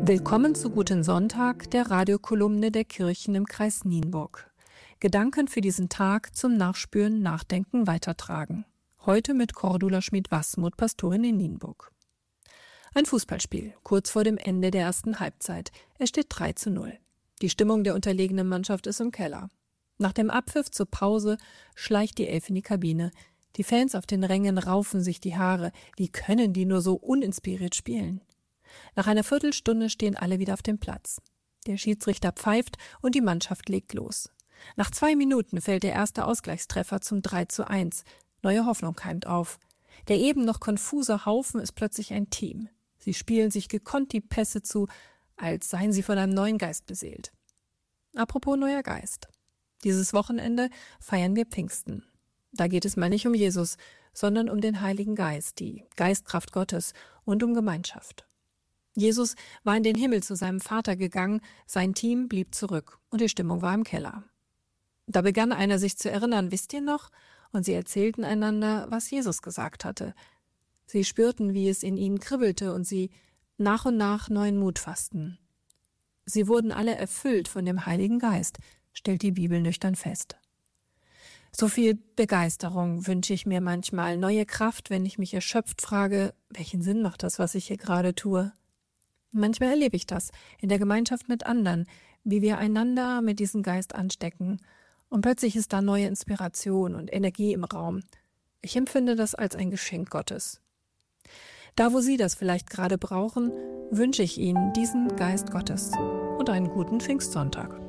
Willkommen zu Guten Sonntag, der Radiokolumne der Kirchen im Kreis Nienburg. Gedanken für diesen Tag zum Nachspüren, Nachdenken, Weitertragen. Heute mit Cordula Schmid-Wasmuth, Pastorin in Nienburg. Ein Fußballspiel, kurz vor dem Ende der ersten Halbzeit. Es steht 3:0. Die Stimmung der unterlegenen Mannschaft ist im Keller. Nach dem Abpfiff zur Pause schleicht die Elf in die Kabine. Die Fans auf den Rängen raufen sich die Haare. Wie können die nur so uninspiriert spielen? Nach einer Viertelstunde stehen alle wieder auf dem Platz. Der Schiedsrichter pfeift und die Mannschaft legt los. Nach 2 Minuten fällt der erste Ausgleichstreffer zum 3:1. Neue Hoffnung keimt auf. Der eben noch konfuse Haufen ist plötzlich ein Team. Sie spielen sich gekonnt die Pässe zu, als seien sie von einem neuen Geist beseelt. Apropos neuer Geist. Dieses Wochenende feiern wir Pfingsten. Da geht es mal nicht um Jesus, sondern um den Heiligen Geist, die Geistkraft Gottes und um Gemeinschaft. Jesus war in den Himmel zu seinem Vater gegangen, sein Team blieb zurück und die Stimmung war im Keller. Da begann einer sich zu erinnern, wisst ihr noch? Und sie erzählten einander, was Jesus gesagt hatte. Sie spürten, wie es in ihnen kribbelte und sie nach und nach neuen Mut fassten. Sie wurden alle erfüllt von dem Heiligen Geist, stellt die Bibel nüchtern fest. So viel Begeisterung wünsche ich mir manchmal, neue Kraft, wenn ich mich erschöpft frage, welchen Sinn macht das, was ich hier gerade tue? Manchmal erlebe ich das in der Gemeinschaft mit anderen, wie wir einander mit diesem Geist anstecken. Und plötzlich ist da neue Inspiration und Energie im Raum. Ich empfinde das als ein Geschenk Gottes. Da, wo Sie das vielleicht gerade brauchen, wünsche ich Ihnen diesen Geist Gottes und einen guten Pfingstsonntag.